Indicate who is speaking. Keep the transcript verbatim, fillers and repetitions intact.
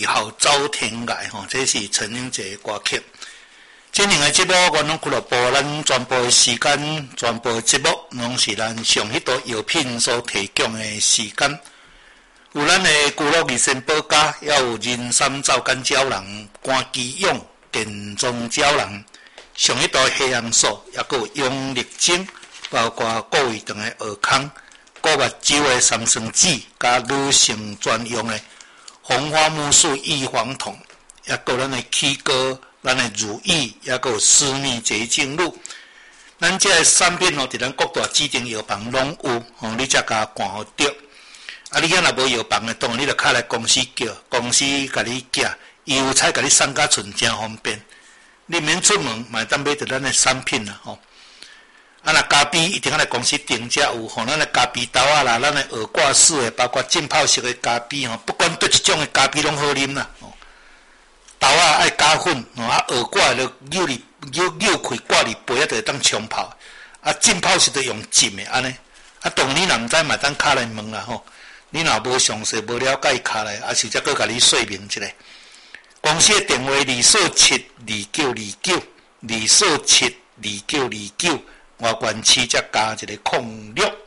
Speaker 1: 二号走天涯吼，这是陈英杰歌曲。今年的节目，我拢俱乐部咱全部的时间，全部的节目拢是咱上迄道药品所提供的时间。有咱的古乐二仙保家，也有人参皂苷胶囊、肝肌用、健壮胶囊，上迄道黑红素，也佫有用力精，包括各位长的耳康、顾目睭的桑葚子，加女性专用的红花木素异黄酮，也佫咱的起膏、咱的乳液，也佫有私密洁净露。咱这个产品哦，伫咱各大指定药房拢有，哦，你才甲看好着。啊，你遐若无药房的，当然你着敲来公司叫，公司甲你寄，伊有才甲你送甲厝，真方便。你免出门，嘛当买着咱的产品啦，吼。啊，若咖啡一定要来公司订才有，吼，咱的咖啡豆啊啦，咱的耳挂式的，包括浸泡式的咖啡吼，不管对一种的咖啡拢好啉啦，吼。豆啊爱加粉，吼，啊耳挂就扭哩扭扭开挂哩杯，啊，就会当冲泡。啊，浸泡是着用浸的安尼。啊，当然若毋知嘛，当敲来问啦，吼。你若无详细无了解，敲来，啊是则佫甲你说明一下。公司的电话二四七二九二九二四七二九二九，外观区则加一个空六。